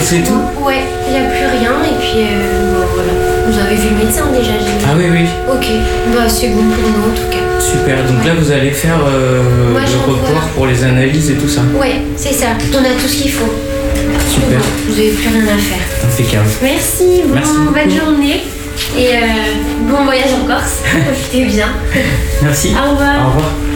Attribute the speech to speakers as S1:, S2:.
S1: c'est tout?
S2: Ouais, il n'y a plus rien et puis bon, voilà. Vous avez vu le médecin déjà, j'ai vu.
S1: Ah oui, oui.
S2: Ok, bah c'est bon pour nous en tout cas.
S1: Super, donc là vous allez faire
S2: Moi,
S1: le
S2: j'envoie.
S1: report pour les analyses et tout ça.
S2: Ouais, c'est ça. On a tout ce qu'il faut.
S1: Super.
S2: Bon, vous n'avez plus rien à faire.
S1: Impeccable.
S2: Merci,
S1: Merci beaucoup.
S2: bonne journée et bon voyage en Corse. Profitez bien.
S1: Merci.
S2: Au revoir.
S1: Au revoir.